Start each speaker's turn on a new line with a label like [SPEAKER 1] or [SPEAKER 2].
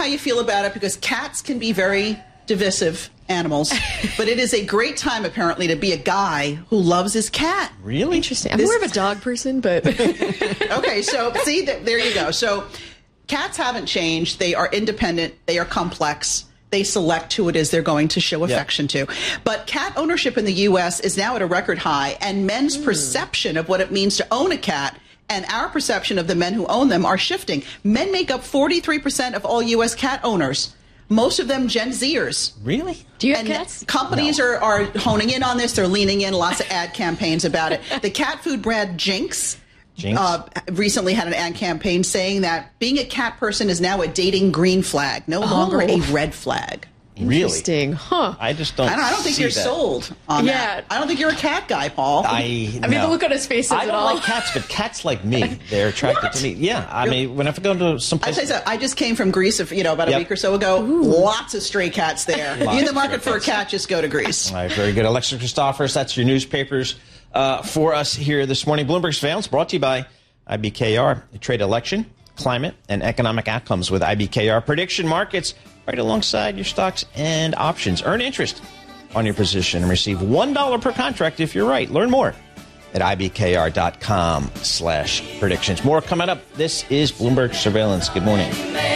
[SPEAKER 1] you feel about it because cats can be very divisive animals, but it is a great time apparently to be a guy who loves his cat.
[SPEAKER 2] Really?
[SPEAKER 3] Interesting. I'm more of a dog person, but...
[SPEAKER 1] Okay, so see, there you go. So cats haven't changed. They are independent. They are complex. They select who it is they're going to show affection to. But cat ownership in the U.S. is now at a record high, and men's perception of what it means to own a cat and our perception of the men who own them are shifting. Men make up 43% of all U.S. cat owners. Most of them Gen Zers.
[SPEAKER 2] Really?
[SPEAKER 3] Do you have cats?
[SPEAKER 1] Companies are honing in on this. They're leaning in. Lots of ad campaigns about it. The cat food brand Jinx recently had an ad campaign saying that being a cat person is now a dating green flag, no longer a red flag.
[SPEAKER 3] Interesting. Huh.
[SPEAKER 2] I just don't
[SPEAKER 1] I don't think you're sold on that. I don't think you're a cat guy, Paul.
[SPEAKER 3] I mean, the look on his face says
[SPEAKER 2] I
[SPEAKER 3] it
[SPEAKER 2] don't
[SPEAKER 3] all.
[SPEAKER 2] like cats, but cats like me. They're attracted to me. Yeah. I mean, when I go to some place...
[SPEAKER 1] I just came from Greece about a week or so ago. Ooh. Lots of stray cats there. You're in the market for a cat, just go to Greece.
[SPEAKER 2] All right, very good. Alexa Christophorus, that's your newspapers for us here this morning. Bloomberg Surveillance brought to you by IBKR. They trade election, climate, and economic outcomes with IBKR prediction markets right alongside your stocks and options. Earn interest on your position and receive $1 per contract if you're right. Learn more at ibkr.com/predictions. More coming up. This is Bloomberg Surveillance. Good morning.